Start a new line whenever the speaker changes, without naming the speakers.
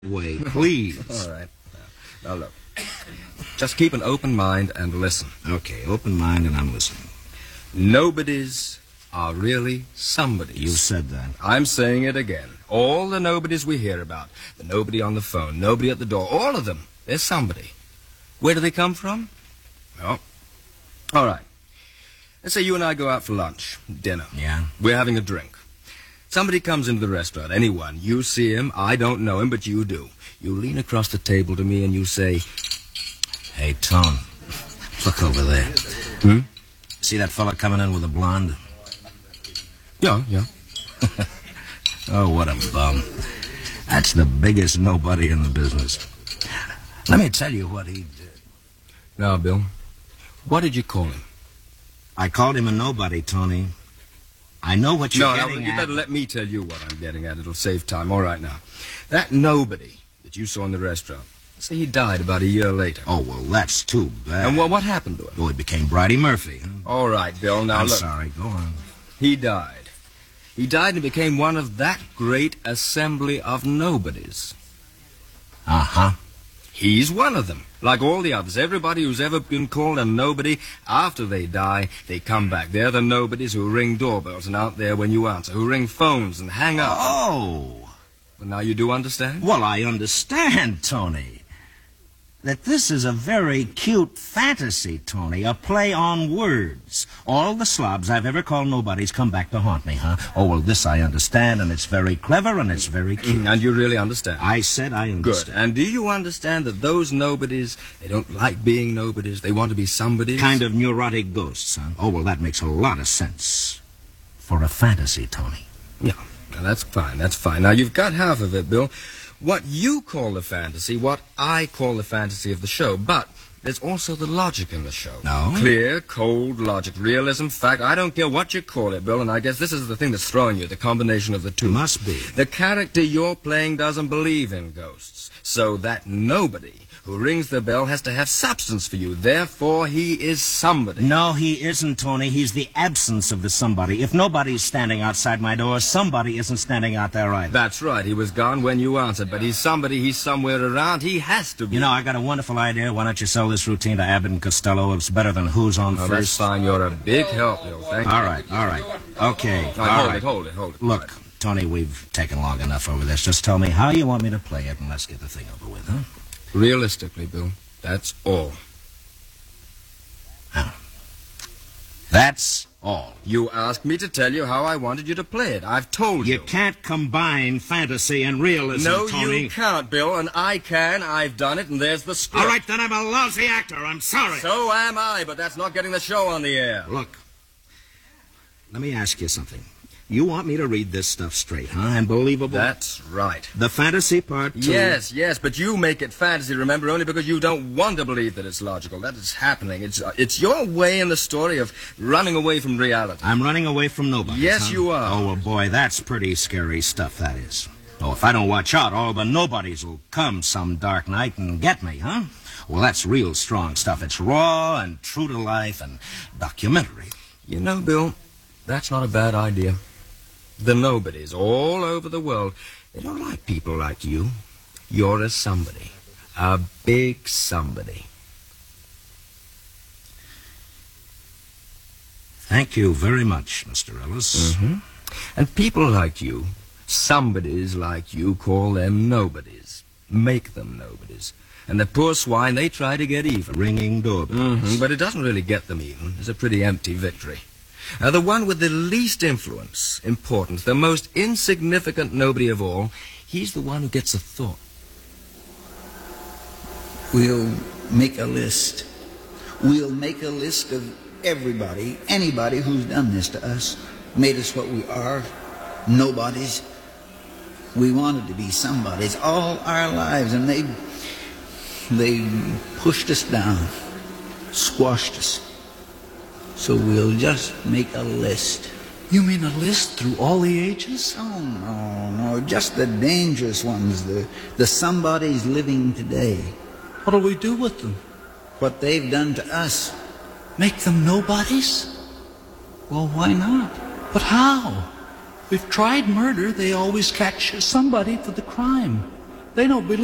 way, please.
All right. Now look, just keep an open mind and listen.
Okay, open mind and I'm listening.
Nobodies are really somebodies.
You said that.
I'm saying it again. All the nobodies we hear about, the nobody on the phone, nobody at the door, all of them, they're somebody. Where do they come from? Well, all right. Let's say you and I go out for lunch, dinner.
Yeah?
We're having a drink. Somebody comes into the restaurant, anyone. You see him, I don't know him, but you do. You lean across the table to me and you say,
Hey, Tone, look over there.
Hmm?
See that fella coming in with a blonde?
Yeah.
Oh, what a bum. That's the biggest nobody in the business. Let me tell you what he did.
Now, Bill, what did you call him?
I called him a nobody, Tony. I know what you're getting
you
at.
better let me tell you what I'm getting at. It'll save time. All right, now. That nobody that you saw in the restaurant, say he died about a year later.
Oh, well, that's too bad.
And what happened to him?
Oh, he became Bridie Murphy. Huh?
All right, Bill, now
I'm
look.
sorry, go on.
He died. He died and became one of that great assembly of nobodies.
Uh-huh.
He's one of them. Like all the others, everybody who's ever been called a nobody, after they die, they come back. They're the nobodies who ring doorbells and aren't there when you answer, who ring phones and hang up.
Oh.
But now you do understand?
Well, I understand, Tony. That this is a very cute fantasy, Tony, a play on words. All the slobs I've ever called nobodies come back to haunt me, huh? Oh, well, this I understand, and it's very clever, and it's very cute.
And you really understand?
I said I understand.
Good. And do you understand that those nobodies, they don't like being nobodies, they want to be somebodies?
Kind of neurotic ghosts, huh? Oh, well, that makes a lot of sense. For a fantasy, Tony.
Yeah, now that's fine, that's fine. Now, you've got half of it, Bill. What you call the fantasy, what I call the fantasy of the show. But there's also the logic in the show.
No?
Clear, cold logic, realism, fact. I don't care what you call it, Bill, and I guess this is the thing that's throwing you, the combination of the two.
Must be.
The character you're playing doesn't believe in ghosts. So that nobody who rings the bell has to have substance for you. Therefore, he is somebody.
No, he isn't, Tony. He's the absence of the somebody. If nobody's standing outside my door, somebody isn't standing out there either.
That's right. He was gone when you answered, but he's somebody. He's somewhere around. He has to be.
You know, I got a wonderful idea. Why don't you sell this routine to Abbott and Costello? It's better than Who's on
Oh,
First.
that's fine. You're a big help, Bill. Thank you.
All right. Okay.
Hold it.
Look, Tony, we've taken long enough over this. Just tell me how you want me to play it, and let's get the thing over with, huh?
Realistically, Bill, that's all.
That's all.
You asked me to tell you how I wanted you to play it. I've told you.
You can't combine fantasy and realism,
No,
Tony.
you can't, Bill, and I can. I've done it, and there's the script.
All right, then I'm a lousy actor. I'm sorry.
So am I, but that's not getting the show on the air.
Look, let me ask you something. You want me to read this stuff straight, huh? And believable?
That's right.
The fantasy part, too?
Yes, but you make it fantasy, remember, only because you don't want to believe that it's logical, that it's happening. It's your way in the story of running away from reality.
I'm running away from nobody.
Yes,
huh?
you are.
Oh, well, boy, that's pretty scary stuff, that is. Oh, if I don't watch out, all the nobodies will come some dark night and get me, huh? Well, that's real strong stuff. It's raw and true to life and documentary.
You know, Bill, that's not a bad idea. The nobodies all over the world, they don't like people like you. You're a somebody. A big somebody.
Thank you very much, Mr. Ellis.
Mm-hmm. And people like you, somebodies like you, call them nobodies. Make them nobodies. And the poor swine, they try to get even.
Ringing doorbells.
Mm-hmm. But it doesn't really get them even. It's a pretty empty victory. The one with the least influence, importance, the most insignificant nobody of all, he's the one who gets a thought.
We'll make a list. We'll make a list of everybody, anybody who's done this to us, made us what we are, nobodies. We wanted to be somebodies all our lives, and they pushed us down, squashed us. So we'll just make a list.
You mean a list through all the ages?
Oh, no, just the dangerous ones, the somebodies living today.
What'll we do with them?
What they've done to us.
Make them nobodies?
Well, why not?
But how? We've tried murder, they always catch somebody for the crime. They don't believe